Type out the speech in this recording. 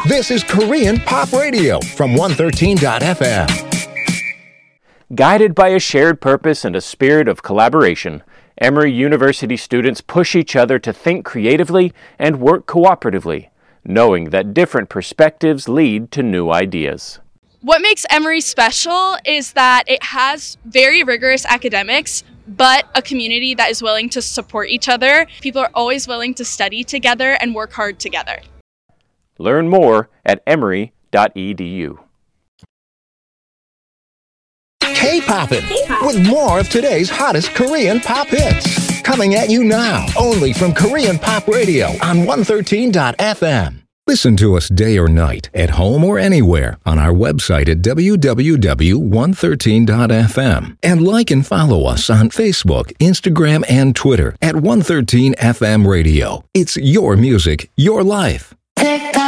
This is Korean Pop Radio from 113.fm. Guided by a shared purpose and a spirit of collaboration, Emory University students push each other to think creatively and work cooperatively, knowing that different perspectives lead to new ideas. What makes Emory special is that it has very rigorous academics, but a community that is willing to support each other. People are always willing to study together and work hard together. Learn more at emory.edu. K-Poppin' with more of today's hottest Korean pop hits. Coming at you now, only from Korean Pop Radio on 113.fm. Listen to us day or night, at home or anywhere, on our website at www.113.fm. And like and follow us on Facebook, Instagram, and Twitter at 113FM Radio. It's your music, your life.